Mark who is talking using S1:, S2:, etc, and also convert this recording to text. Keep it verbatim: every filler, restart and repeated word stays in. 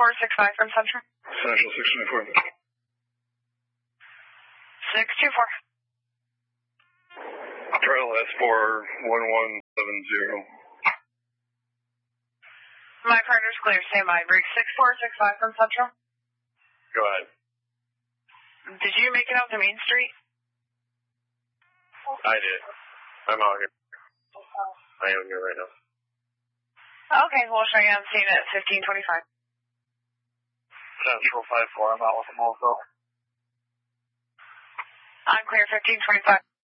S1: four six five from Central.
S2: Central six two four.
S1: six two four.
S2: Trail S four one one seven zero.
S1: My partner's clear. Stand by. Break six four six five from Central.
S2: Go ahead.
S1: Did you make it out to Main Street?
S2: I did. I'm out here. I am here right now.
S1: Okay, we'll show you on scene at fifteen twenty-five.
S2: Central five four, I'm out with them also.
S1: I'm clear, fifteen twenty-five.